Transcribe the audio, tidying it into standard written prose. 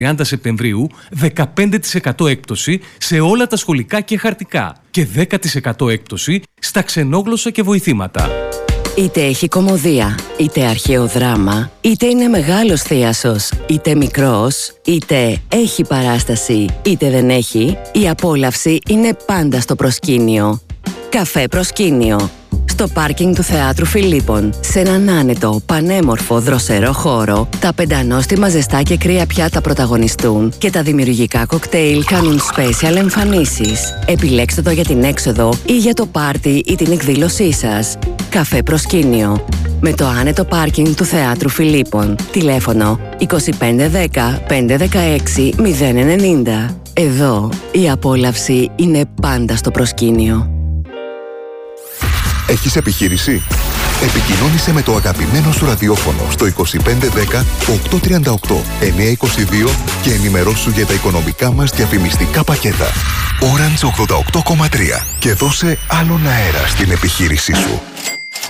30 Σεπτεμβρίου 15% έκπτωση σε όλα τα σχολικά και χαρτικά και 10% έκπτωση στα ξενόγλωσσα και βοηθήματα. Είτε έχει κωμωδία, είτε αρχαίο δράμα, είτε είναι μεγάλος θίασος, είτε μικρός, είτε έχει παράσταση, είτε δεν έχει, η απόλαυση είναι πάντα στο προσκήνιο. Καφέ Προσκήνιο. Στο πάρκινγκ του Θεάτρου Φιλίππων, σε έναν άνετο, πανέμορφο, δροσερό χώρο, τα πεντανόστιμα ζεστά και κρύα πιάτα πρωταγωνιστούν και τα δημιουργικά κοκτέιλ κάνουν special εμφανίσεις. Επιλέξτε το για την έξοδο ή για το πάρτι ή την εκδήλωσή σας. Καφέ Προσκήνιο. Με το άνετο πάρκινγκ του Θεάτρου Φιλίππων. Τηλέφωνο 2510 516 090. Εδώ η απόλαυση είναι πάντα στο προσκήνιο. Έχεις επιχείρηση? Επικοινώνησε με το αγαπημένο σου ραδιόφωνο στο 2510 838 922 και ενημερώσου για τα οικονομικά μας διαφημιστικά πακέτα. Orange 88,3 και δώσε άλλον αέρα στην επιχείρησή σου.